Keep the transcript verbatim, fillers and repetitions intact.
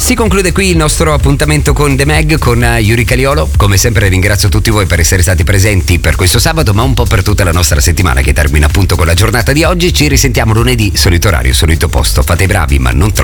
Si conclude qui il nostro appuntamento con The Mag, con Yuri Caliolo. Come sempre ringrazio tutti voi per essere stati presenti per questo sabato, ma un po' per tutta la nostra settimana che termina appunto con la giornata di oggi. Ci risentiamo lunedì, solito orario, solito posto. Fate i bravi, ma non troppo.